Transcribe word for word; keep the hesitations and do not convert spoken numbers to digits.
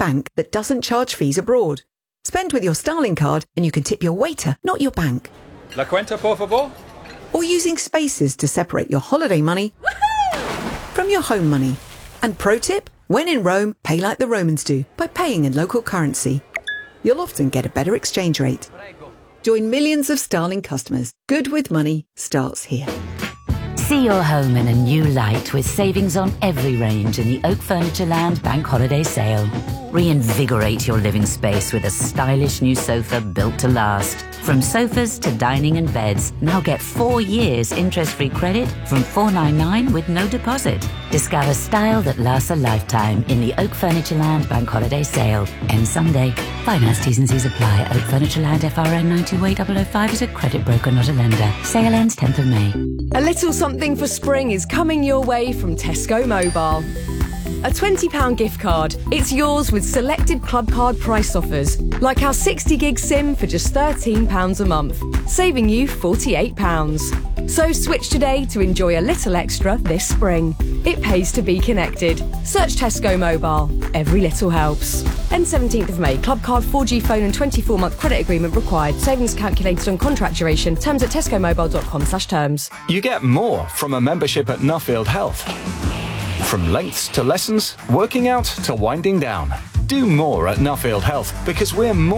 bank that doesn't charge fees abroad. Spend with your Starling card and you can tip your waiter, not your bank. La cuenta, por favor? Or using Spaces to separate your holiday money from your home money. And pro tip, when in Rome, pay like the Romans do, by paying in local currency. You'll often get a better exchange rate. Join millions of Starling customers. Good with money starts here. See your home in a new light with savings on every range in the Oak Furnitureland Bank Holiday Sale. Reinvigorate your living space with a stylish new sofa built to last. From sofas to dining and beds, now get four years interest-free credit from four ninety-nine with no deposit. Discover style that lasts a lifetime in the Oak Furnitureland Bank Holiday Sale. Ends Sunday. Finance T's and C's apply. Oak Furnitureland F R N nine two eight zero zero five is a credit broker, not a lender. Sale ends tenth of May. A little something for spring is coming your way from Tesco Mobile. A twenty pound gift card. It's yours with selected club card price offers, like our sixty gig SIM for just thirteen pounds a month, saving you forty-eight pounds. So switch today to enjoy a little extra this spring. It pays to be connected. Search Tesco Mobile. Every little helps. End seventeenth of May. Club card, four G phone and twenty-four month credit agreement required. Savings calculated on contract duration. Terms at tescomobile.com slash terms. You get more from a membership at Nuffield Health. From lengths to lessons, working out to winding down. Do more at Nuffield Health because we're more